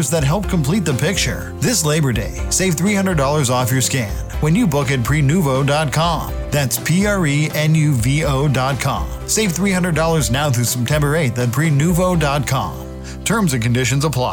features that help complete the picture. This Labor Day, save $300 off your scan when you book at prenuvo.com. That's prenuvo.com. Save $300 now through September 8th at prenuvo.com. Terms and conditions apply.